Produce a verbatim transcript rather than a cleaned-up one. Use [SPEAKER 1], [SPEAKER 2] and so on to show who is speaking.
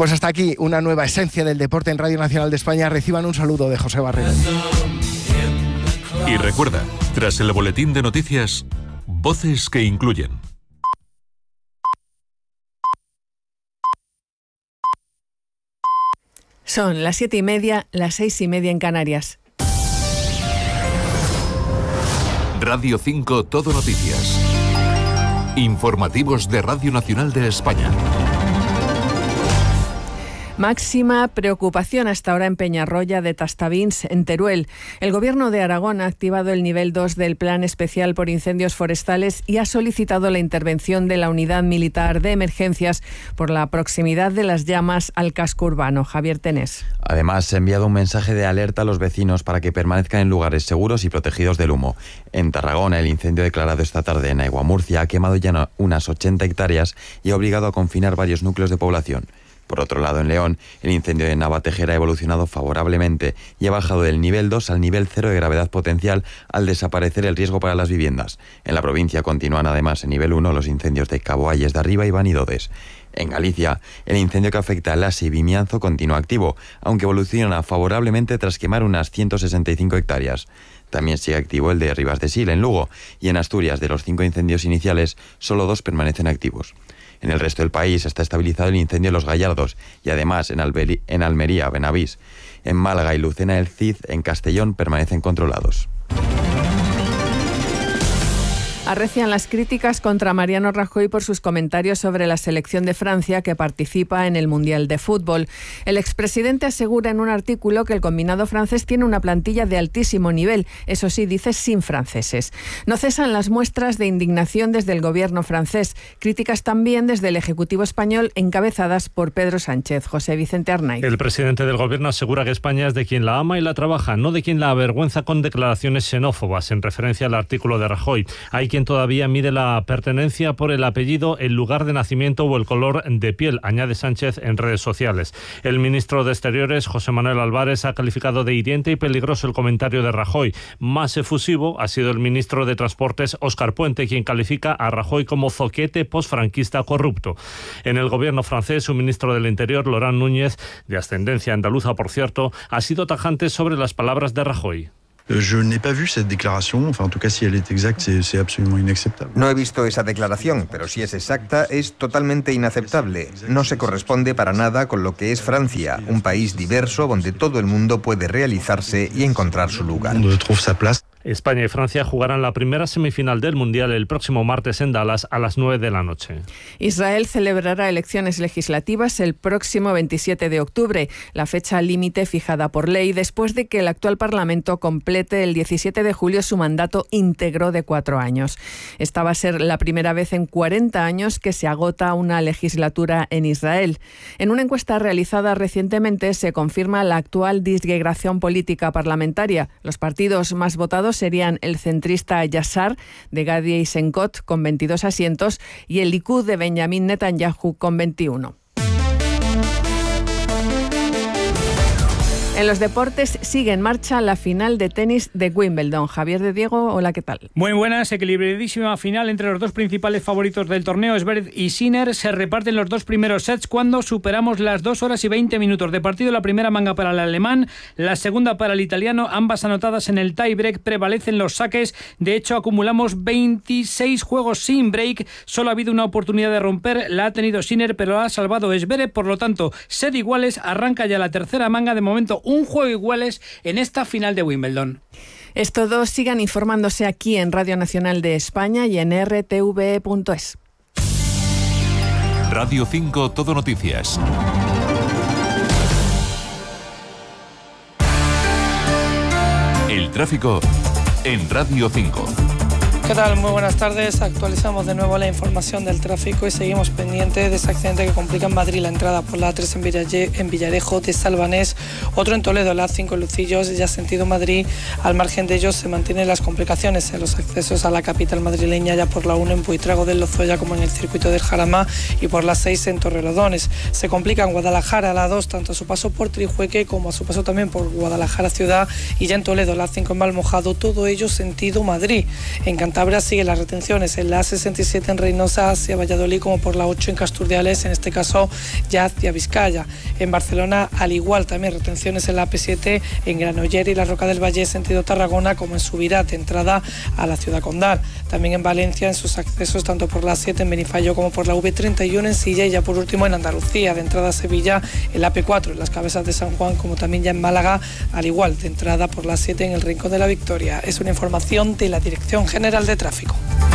[SPEAKER 1] Pues hasta aquí una nueva esencia del deporte en Radio Nacional de España. Reciban un saludo de José Barrero.
[SPEAKER 2] Y recuerda, tras el boletín de noticias, voces que incluyen.
[SPEAKER 3] Son las siete y media, las seis y media en Canarias.
[SPEAKER 2] Radio cinco Todo Noticias. Informativos de Radio Nacional de España.
[SPEAKER 3] Máxima preocupación hasta ahora en Peñarroya de Tastavins, en Teruel. El Gobierno de Aragón ha activado el nivel dos del Plan Especial por Incendios Forestales y ha solicitado la intervención de la Unidad Militar de Emergencias por la proximidad de las llamas al casco urbano. Javier Tenés.
[SPEAKER 4] Además, se ha enviado un mensaje de alerta a los vecinos para que permanezcan en lugares seguros y protegidos del humo. En Tarragona, el incendio declarado esta tarde en Aiguamurcia ha quemado ya unas ochenta hectáreas y ha obligado a confinar varios núcleos de población. Por otro lado, en León, el incendio de Navatejera ha evolucionado favorablemente y ha bajado del nivel dos al nivel cero de gravedad potencial al desaparecer el riesgo para las viviendas. En la provincia continúan además en nivel uno los incendios de Cabo Ayes de Arriba y Banidodes. En Galicia, el incendio que afecta a Lasi y Vimianzo continúa activo, aunque evoluciona favorablemente tras quemar unas ciento sesenta y cinco hectáreas. También sigue activo el de Ribas de Sil, en Lugo, y en Asturias, de los cinco incendios iniciales, solo dos permanecen activos. En el resto del país está estabilizado el incendio de Los Gallardos y además en, Alberi- en Almería, Benavís, en Málaga y Lucena del Cid, en Castellón, permanecen controlados.
[SPEAKER 3] Arrecian las críticas contra Mariano Rajoy por sus comentarios sobre la selección de Francia que participa en el Mundial de Fútbol. El expresidente asegura en un artículo que el combinado francés tiene una plantilla de altísimo nivel, eso sí, dice sin franceses. No cesan las muestras de indignación desde el gobierno francés, críticas también desde el Ejecutivo español encabezadas por Pedro Sánchez. José Vicente Arnaiz.
[SPEAKER 5] El presidente del gobierno asegura que España es de quien la ama y la trabaja, no de quien la avergüenza con declaraciones xenófobas en referencia al artículo de Rajoy. Hay quien todavía mide la pertenencia por el apellido, el lugar de nacimiento o el color de piel, añade Sánchez en redes sociales. El ministro de Exteriores, José Manuel Álvarez, ha calificado de hiriente y peligroso el comentario de Rajoy. Más efusivo ha sido el ministro de Transportes, Óscar Puente, quien califica a Rajoy como zoquete posfranquista corrupto. En el gobierno francés, su ministro del Interior, Laurent Núñez, de ascendencia andaluza por cierto, ha sido tajante sobre las palabras de Rajoy.
[SPEAKER 6] Je n'ai pas vu cette déclaration, enfin en tout cas si elle est exacte, c'est, c'est absolument inacceptable.
[SPEAKER 7] No he visto esa declaración, pero si es exacta, es totalmente inaceptable. No se corresponde para nada con lo que es Francia, un país diverso donde todo el mundo puede realizarse y encontrar su lugar.
[SPEAKER 5] España y Francia jugarán la primera semifinal del Mundial el próximo martes en Dallas a las nueve de la noche.
[SPEAKER 3] Israel celebrará elecciones legislativas el próximo veintisiete de octubre, la fecha límite fijada por ley después de que el actual Parlamento complete el diecisiete de julio su mandato íntegro de cuatro años. Esta va a ser la primera vez en cuarenta años que se agota una legislatura en Israel. En una encuesta realizada recientemente se confirma la actual disgregación política parlamentaria. Los partidos más votados serían el centrista Yashar de Gadi Eisenkot con veintidós asientos y el Likud de Benjamin Netanyahu con veintiuno. En los deportes sigue en marcha la final de tenis de Wimbledon. Javier de Diego, hola, ¿qué tal?
[SPEAKER 8] Muy buenas, equilibradísima final entre los dos principales favoritos del torneo, Zverev y Sinner. Se reparten los dos primeros sets cuando superamos las dos horas y veinte minutos de partido. La primera manga para el alemán, la segunda para el italiano, ambas anotadas en el tiebreak, prevalecen los saques. De hecho, acumulamos veintiséis juegos sin break. Solo ha habido una oportunidad de romper, la ha tenido Sinner, pero la ha salvado Zverev. Por lo tanto, set iguales, arranca ya la tercera manga. De momento, un juego iguales en esta final de Wimbledon.
[SPEAKER 3] Es todo, sigan informándose aquí en Radio Nacional de España y en R T V punto es.
[SPEAKER 2] Radio cinco Todo Noticias. El tráfico en Radio cinco.
[SPEAKER 9] ¿Qué tal? Muy buenas tardes. Actualizamos de nuevo la información del tráfico y seguimos pendientes de ese accidente que complica en Madrid la entrada por la A tres en, Villalle, en Villarejo de Salvanés, otro en Toledo, la A cinco en Lucillos, ya sentido Madrid. Al margen de ellos se mantienen las complicaciones en los accesos a la capital madrileña, ya por la uno en Buitrago del Lozoya como en el circuito del Jarama y por la seis en Torrelodones. Se complica en Guadalajara la dos, tanto a su paso por Trijueque como a su paso también por Guadalajara ciudad, y ya en Toledo la A cinco en Malmojado, todo ello sentido Madrid. En Cantabria Cantabria siguen las retenciones en la A sesenta y siete en Reynosa hacia Valladolid, como por la ocho en Casturdiales, en este caso ya hacia Vizcaya. En Barcelona, al igual, también retenciones en la A P siete en Granollers y la Roca del Valle, sentido Tarragona, como en Subirats, de entrada a la ciudad condal. También en Valencia, en sus accesos tanto por la A siete en Benifallo como por la V treinta y uno en Silla, y ya por último en Andalucía, de entrada a Sevilla, en la A P cuatro en las Cabezas de San Juan, como también ya en Málaga, al igual, de entrada por la A siete en el Rincón de la Victoria. Es una información de la Dirección General de Tráfico.